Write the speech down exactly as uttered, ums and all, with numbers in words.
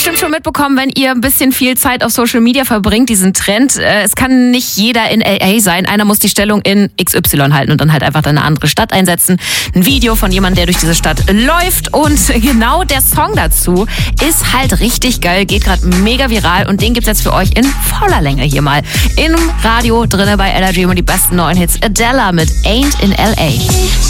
bestimmt schon mitbekommen, wenn ihr ein bisschen viel Zeit auf Social Media verbringt, diesen Trend. Es kann nicht jeder in L A sein. Einer muss die Stellung in X Y halten und dann halt einfach eine andere Stadt einsetzen. Ein Video von jemandem, der durch diese Stadt läuft. Und genau der Song dazu ist halt richtig geil, geht gerade mega viral. Und den gibt's jetzt für euch in voller Länge hier mal im Radio drinne bei L R G. Immer die besten neuen Hits. Adele mit Ain't in L A.